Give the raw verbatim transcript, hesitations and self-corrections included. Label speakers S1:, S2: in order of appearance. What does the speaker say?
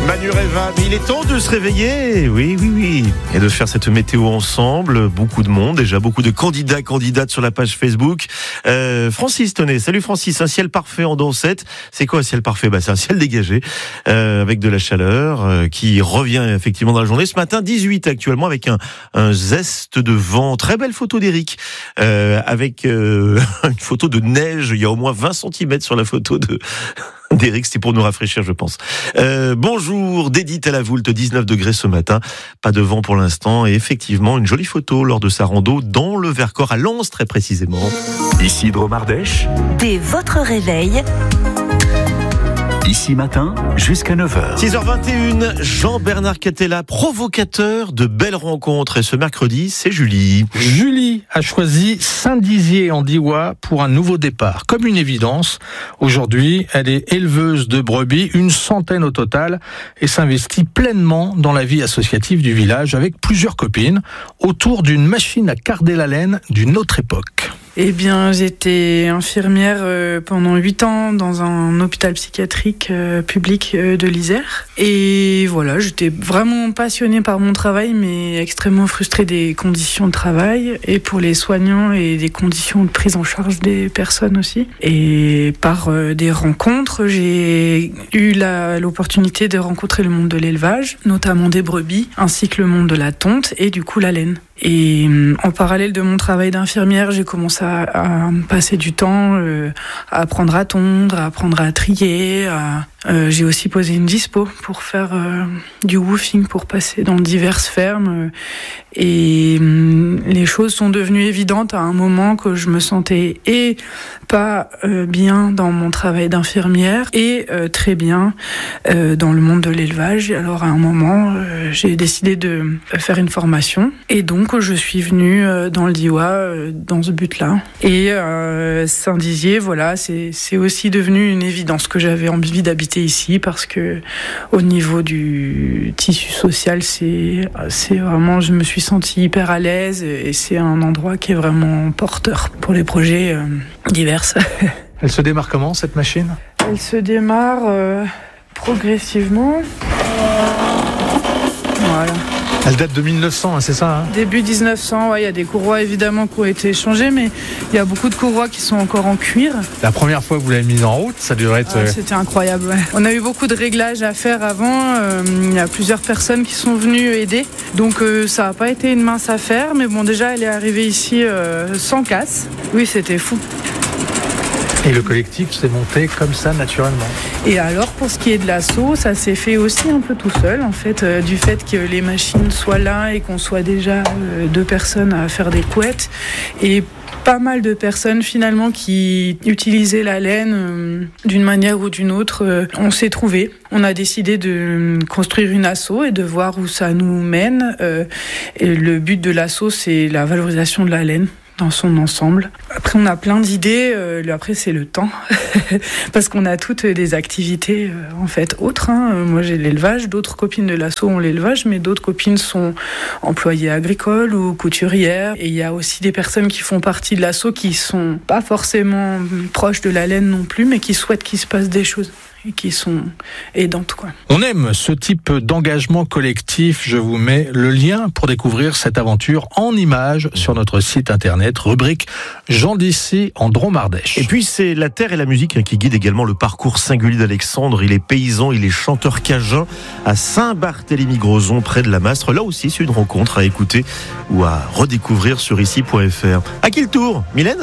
S1: Manureva, mais il est temps de se réveiller, oui, oui, oui, et de faire cette météo ensemble. Beaucoup de monde, déjà beaucoup de candidats, candidates sur la page Facebook. Euh, Francis, tenez, salut Francis, un ciel parfait en Dansette. C'est quoi un ciel parfait ? Bah, c'est un ciel dégagé, euh, avec de la chaleur, euh, qui revient effectivement dans la journée. Ce matin, dix-huit actuellement, avec un, un zeste de vent. Très belle photo d'Eric, euh, avec euh, une photo de neige. Il y a au moins vingt centimètres sur la photo de... d'Eric, c'était pour nous rafraîchir, je pense. Euh, bonjour, d'Edith à la Voulte, dix-neuf degrés ce matin. Pas de vent pour l'instant et effectivement une jolie photo lors de sa rando dans le Vercors, à Lens très précisément.
S2: Ici Dromardèche.
S3: Dès votre réveil.
S2: Ici matin, jusqu'à neuf heures.
S1: six heures vingt et une, Jean-Bernard Catella, provocateur de belles rencontres. Et ce mercredi, c'est Julie.
S4: Julie a choisi Saint-Dizier en Diois pour un nouveau départ. Comme une évidence, aujourd'hui, elle est éleveuse de brebis, une centaine au total, et s'investit pleinement dans la vie associative du village avec plusieurs copines autour d'une machine à carder la laine d'une autre époque.
S5: Eh bien, j'étais infirmière euh, pendant huit ans dans un hôpital psychiatrique euh, public euh, de l'Isère. Et voilà, j'étais vraiment passionnée par mon travail, mais extrêmement frustrée des conditions de travail, et pour les soignants et des conditions de prise en charge des personnes aussi. Et par euh, des rencontres, j'ai eu la, l'opportunité de rencontrer le monde de l'élevage, notamment des brebis, ainsi que le monde de la tonte et du coup la laine. Et en parallèle de mon travail d'infirmière, j'ai commencé à, à passer du temps euh, à apprendre à tondre, à apprendre à trier. À, euh, j'ai aussi posé une dispo pour faire euh, du woofing, pour passer dans diverses fermes. Et euh, les choses sont devenues évidentes à un moment que je me sentais et pas euh, bien dans mon travail d'infirmière et euh, très bien euh, dans le monde de l'élevage. Alors à un moment, euh, j'ai décidé de faire une formation et donc je suis venue dans le Diois dans ce but-là. Et euh, Saint-Dizier, voilà, c'est, c'est aussi devenu une évidence que j'avais envie d'habiter ici parce que au niveau du tissu social, c'est, c'est vraiment, je me suis sentie hyper à l'aise et c'est un endroit qui est vraiment porteur pour les projets euh, divers.
S4: Elle se démarre comment, cette machine ?
S5: Elle se démarre euh, progressivement. Voilà.
S4: Elle date de mille neuf cents, hein, c'est ça hein ?
S5: Début dix-neuf cents, ouais, il y a des courroies évidemment qui ont été échangées, mais il y a beaucoup de courroies qui sont encore en cuir.
S4: La première fois que vous l'avez mise en route, ça devrait être...
S5: Ah, c'était incroyable, ouais. On a eu beaucoup de réglages à faire avant, euh, il y a plusieurs personnes qui sont venues aider, donc euh, ça n'a pas été une mince affaire, mais bon, déjà elle est arrivée ici euh, sans casse. Oui, c'était fou.
S4: Et le collectif s'est monté comme ça, naturellement.
S5: Et alors, pour ce qui est de l'assaut, ça s'est fait aussi un peu tout seul, en fait, euh, du fait que les machines soient là et qu'on soit déjà euh, deux personnes à faire des couettes. Et pas mal de personnes, finalement, qui utilisaient la laine euh, d'une manière ou d'une autre. Euh, on s'est trouvés. On a décidé de construire une asso et de voir où ça nous mène. Euh, et le but de l'asso, c'est la valorisation de la laine dans son ensemble. Après, on a plein d'idées. Euh, après, c'est le temps. Parce qu'on a toutes des activités, euh, en fait, autres. Hein. Moi, j'ai l'élevage. D'autres copines de l'asso ont l'élevage, mais d'autres copines sont employées agricoles ou couturières. Et il y a aussi des personnes qui font partie de l'asso qui sont pas forcément proches de la laine non plus, mais qui souhaitent qu'il se passe des choses et qui sont aidantes, quoi.
S4: On aime ce type d'engagement collectif. Je vous mets le lien pour découvrir cette aventure en images sur notre site internet, rubrique Jean d'ici en Dromardèche.
S1: Et puis c'est la terre et la musique qui guident également le parcours singulier d'Alexandre. Il est paysan, il est chanteur cajun à Saint-Barthélemy-Grozon, près de la Mastre. Là aussi, c'est une rencontre à écouter ou à redécouvrir sur ici point f r. À qui le tour, Mylène ?